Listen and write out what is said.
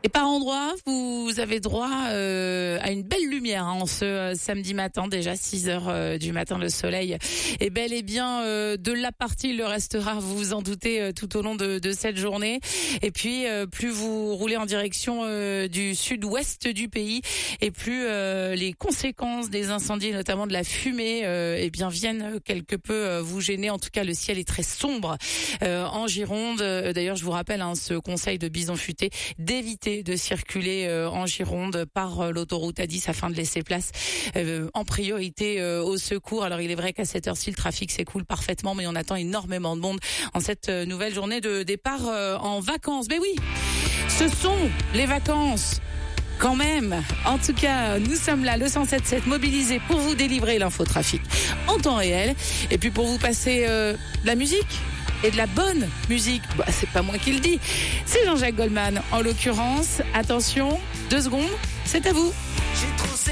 Et par endroits, vous avez droit à une belle lumière en ce samedi matin, déjà 6h du matin. Le soleil est bel et bien de la partie. Il le restera, vous vous en doutez, tout au long de cette journée. Et puis, plus vous roulez en direction du sud-ouest du pays, et plus les conséquences des incendies, notamment de la fumée, eh bien viennent quelque peu vous gêner. En tout cas, le ciel est très sombre en Gironde. D'ailleurs, je vous rappelle ce conseil de Bison Futé d'éviter de circuler en Gironde par l'autoroute A10 afin de laisser place en priorité au secours. Alors il est vrai qu'à cette heure-ci le trafic s'écoule parfaitement, mais on attend énormément de monde en cette nouvelle journée de départ en vacances. Mais oui, ce sont les vacances quand même. En tout cas, nous sommes là, le 107.7, mobilisés pour vous délivrer l'infotrafic en temps réel, et puis pour vous passer de la musique. Et de la bonne musique, c'est pas moi qui le dis, c'est Jean-Jacques Goldman en l'occurrence. Attention, 2 secondes, c'est à vous.